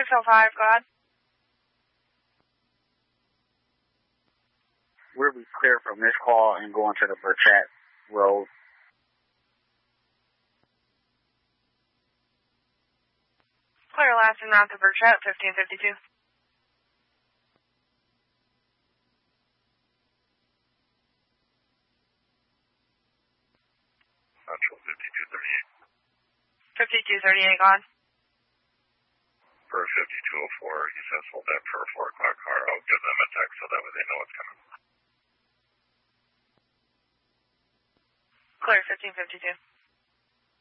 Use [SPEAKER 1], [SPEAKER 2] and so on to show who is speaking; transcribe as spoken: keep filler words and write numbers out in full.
[SPEAKER 1] six oh five, go ahead.
[SPEAKER 2] We'll be clear from this call and going to the Burchett Road.
[SPEAKER 1] Clear last and route to Burchett, fifteen fifty-two.
[SPEAKER 3] Central fifty-two thirty-eight.
[SPEAKER 1] fifty-two thirty-eight, go on.
[SPEAKER 3] For fifty-two oh four, he says hold that for a four o'clock car. I'll give them a text so that way they know it's coming.
[SPEAKER 1] Clear, fifteen fifty-two.